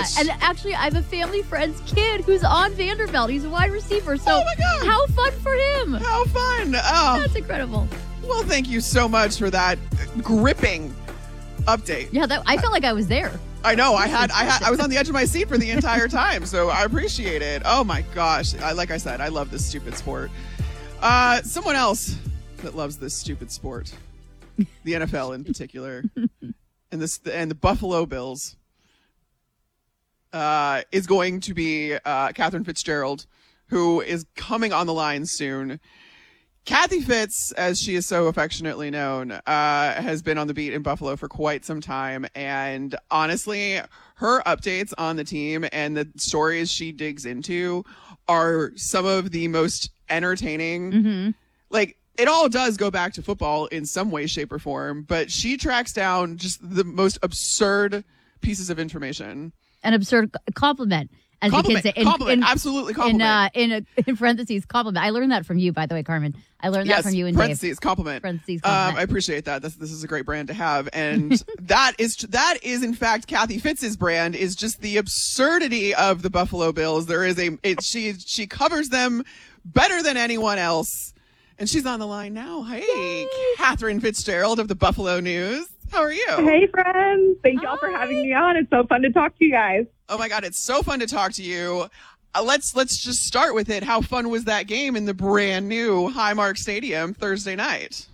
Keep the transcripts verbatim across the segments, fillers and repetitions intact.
Yeah, and actually, I have a family friend's kid who's on Vanderbilt. He's a wide receiver. So, oh my God. How fun for him. How fun. Oh. That's incredible. Well, thank you so much for that gripping update. Yeah, that, I felt like I was there. I know. I had, I had, I was on the edge of my seat for the entire time, so I appreciate it. Oh my gosh! I, like I said, I love this stupid sport. Uh, someone else that loves this stupid sport, the N F L in particular, and this and the Buffalo Bills, uh, is going to be uh, Catherine Fitzgerald, who is coming on the line soon. Kathy Fitz, as she is so affectionately known, uh, has been on the beat in Buffalo for quite some time. And honestly, her updates on the team and the stories she digs into are some of the most entertaining. Mm-hmm. Like, it all does go back to football in some way, shape, or form, but she tracks down just the most absurd pieces of information. An absurd compliment. As compliment, the kids say. In, compliment, in, absolutely compliment. In, uh, in, a, in parentheses, compliment. I learned that from you, by the way, Carmen. I learned yes, that from you and parentheses, Dave. Compliment. Parentheses, compliment. Um, I appreciate that. This, this is a great brand to have. And that is, that is in fact, Kathy Fitz's brand, is just the absurdity of the Buffalo Bills. There is a, it, she, she covers them better than anyone else. And she's on the line now. Hey, Yay. Catherine Fitzgerald of the Buffalo News. How are you? Hey, friends. Thank y'all for having me on. It's so fun to talk to you guys. Oh, my God. It's so fun to talk to you. Uh, let's let's just start with it. How fun was that game in the brand new Highmark Stadium Thursday night?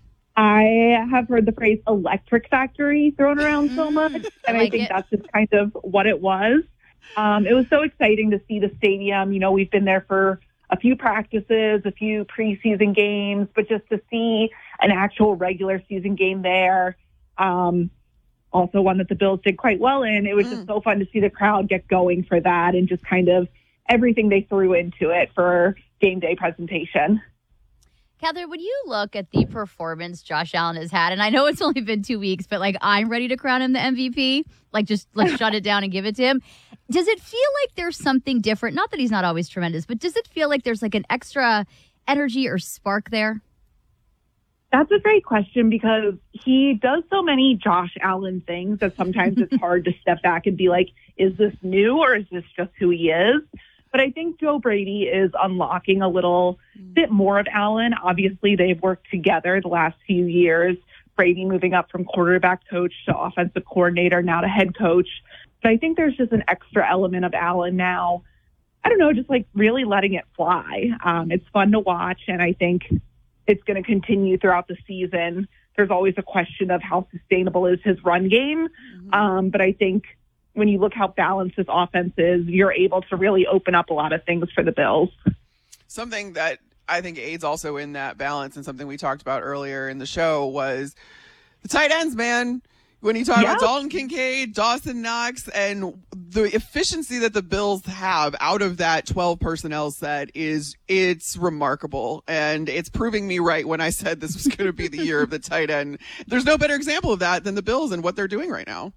I have heard the phrase electric factory thrown around so much, and I, like I think it. that's just kind of what it was. Um, it was so exciting to see the stadium. You know, we've been there for a few practices, a few preseason games, but just to see an actual regular season game there, um, also one that the Bills did quite well in. It was mm. just so fun to see the crowd get going for that and just kind of everything they threw into it for game day presentation. Catherine, when you look at the performance Josh Allen has had, and I know it's only been two weeks, but like I'm ready to crown him the M V P, like just let's shut it down and give it to him. Does it feel like there's something different? Not that he's not always tremendous, but does it feel like there's like an extra energy or spark there? That's a great question because he does so many Josh Allen things that sometimes it's hard to step back and be like, is this new or is this just who he is? But I think Joe Brady is unlocking a little bit more of Allen. Obviously, they've worked together the last few years. Brady moving up from quarterback coach to offensive coordinator, now to head coach. But I think there's just an extra element of Allen now. I don't know, just like really letting it fly. Um, it's fun to watch, and I think it's going to continue throughout the season. There's always a question of how sustainable is his run game. Mm-hmm. Um, but I think when you look how balanced his offense is, you're able to really open up a lot of things for the Bills. Something that I think aids also in that balance, and something we talked about earlier in the show, was the tight ends, man. When you talk yeah. about Dalton Kincaid, Dawson Knox, and the efficiency that the Bills have out of that twelve personnel set is, it's remarkable. And it's proving me right when I said this was going to be the year of the tight end. There's no better example of that than the Bills and what they're doing right now.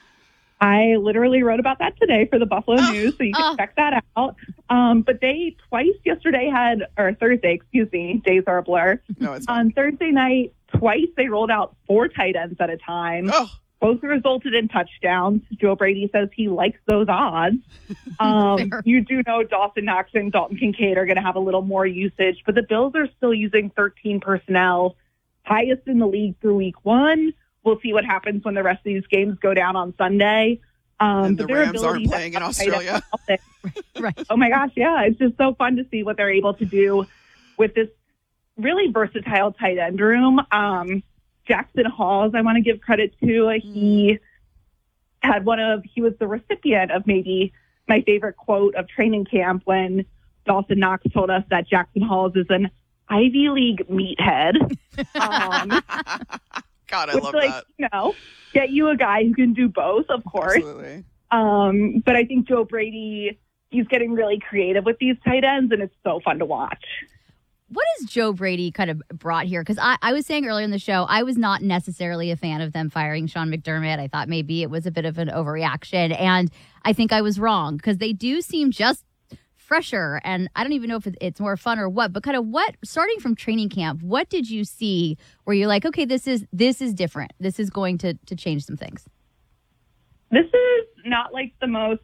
I literally wrote about that today for the Buffalo oh, News, so you can oh. check that out. Um, but they twice yesterday had, or Thursday, excuse me, days are a blur. No, it's fine. On Thursday night, twice they rolled out four tight ends at a time. Oh. Both resulted in touchdowns. Joe Brady says he likes those odds. Um, you do know Dawson Knox and Dalton Kincaid are going to have a little more usage, but the Bills are still using thirteen personnel, highest in the league through week one. We'll see what happens when the rest of these games go down on Sunday. Um, and the but their Rams aren't playing in Australia. Right. Oh, my gosh, yeah. It's just so fun to see what they're able to do with this really versatile tight end room. Um, Jackson Halls, I want to give credit to. He had one of, he was the recipient of maybe my favorite quote of training camp when Dawson Knox told us that Jackson Halls is an Ivy League meathead. Um, God, I which, love like, that. You know, get you a guy who can do both, of course. Absolutely. Um, but I think Joe Brady, he's getting really creative with these tight ends, and it's so fun to watch. What has Joe Brady kind of brought here? Because I, I was saying earlier in the show, I was not necessarily a fan of them firing Sean McDermott. I thought maybe it was a bit of an overreaction, and I think I was wrong because they do seem just fresher, and I don't even know if it's more fun or what, but kind of what, starting from training camp, what did you see where you're like, okay, this is this is different. This is going to, to change some things? This is not like the most